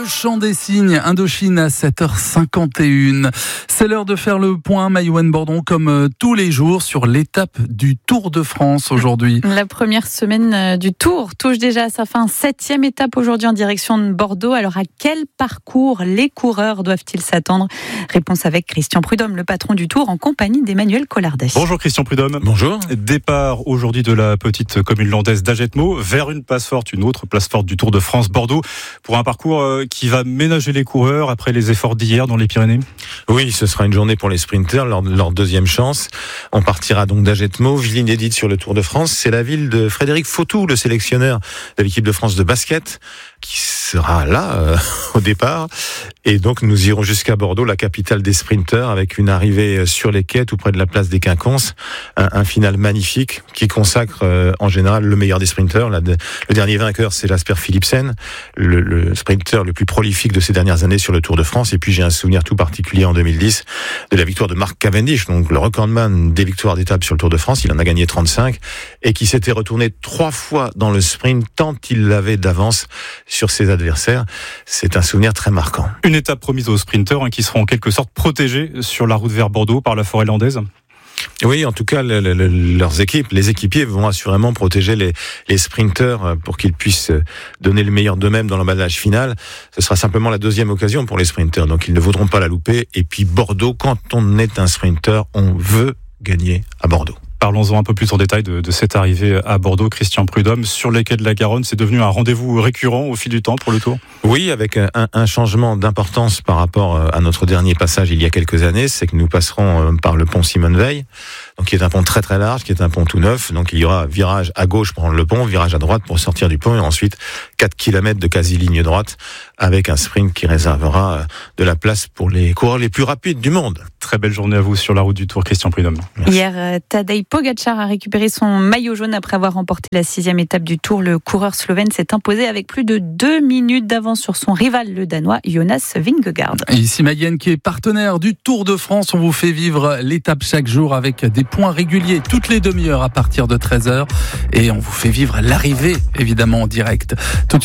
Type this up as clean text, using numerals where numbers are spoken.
chant des cygnes, Indochine à 7h51. C'est l'heure de faire le point Maïwenn-Bordon comme tous les jours sur l'étape du Tour de France aujourd'hui. La première semaine du Tour touche déjà à sa fin. 7e étape aujourd'hui en direction de Bordeaux. Alors à quel parcours les coureurs doivent-ils s'attendre? Réponse avec Christian Prudhomme, le patron du Tour, en compagnie d'Emmanuel Collardet. Bonjour Christian Prudhomme. Bonjour. Départ aujourd'hui de la petite commune landaise d'Agetmo vers une place forte, une autre place forte du Tour de France, Bordeaux, pour un parcours qui va ménager les coureurs après les efforts d'hier dans les Pyrénées. Oui, ce sera une journée pour les sprinters, leur deuxième chance. On partira donc d'Agetmo, ville inédite sur le Tour de France. C'est la ville de Frédéric Fautou, le sélectionneur de l'équipe de France de basket, qui sera là au départ. Et donc nous irons jusqu'à Bordeaux, la capitale des sprinters, avec une arrivée sur les quais tout près de la place des Quinconces. Un final magnifique qui consacre en général le meilleur des sprinters. Le dernier vainqueur, c'est Jasper Philipsen, le sprinter le plus prolifique de ces dernières années sur le Tour de France. Et puis j'ai un souvenir tout particulier en 2010 de la victoire de Mark Cavendish, donc le recordman des victoires d'étape sur le Tour de France. Il en a gagné 35 et qui s'était retourné 3 fois dans le sprint tant il l'avait d'avance sur ses adversaires. C'est un souvenir très marquant. Une étape promise aux sprinters qui seront en quelque sorte protégés sur la route vers Bordeaux par la forêt landaise. Oui, en tout cas, leurs équipes, les équipiers vont assurément protéger les sprinters pour qu'ils puissent donner le meilleur d'eux-mêmes dans l'emballage final. Ce sera simplement la deuxième occasion pour les sprinters, donc ils ne voudront pas la louper. Et puis Bordeaux, quand on est un sprinter, on veut gagner à Bordeaux. Parlons-en un peu plus en détail de cette arrivée à Bordeaux, Christian Prudhomme. Sur les quais de la Garonne, c'est devenu un rendez-vous récurrent au fil du temps pour le Tour. Oui, avec un changement d'importance par rapport à notre dernier passage il y a quelques années, c'est que nous passerons par le pont Simone-Veil, donc qui est un pont très très large, qui est un pont tout neuf. Donc il y aura virage à gauche pour prendre le pont, virage à droite pour sortir du pont, et ensuite 4 km de quasi-ligne droite avec un sprint qui réservera de la place pour les coureurs les plus rapides du monde. Très belle journée à vous sur la route du Tour, Christian Prudhomme. Merci. Hier, Tadej Pogačar a récupéré son maillot jaune après avoir remporté la 6e étape du Tour. Le coureur slovène s'est imposé avec plus de 2 minutes d'avance sur son rival, le Danois Jonas Vingegaard. Et ici Maïwenn qui est partenaire du Tour de France. On vous fait vivre l'étape chaque jour avec des points réguliers toutes les demi-heures à partir de 13h. Et on vous fait vivre l'arrivée évidemment en direct. Tout de suite.